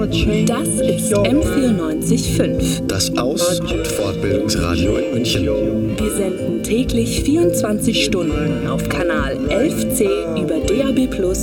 Das ist M94.5. Das Aus- und Fortbildungsradio in München. Wir senden täglich 24 Stunden auf Kanal 11C über DAB+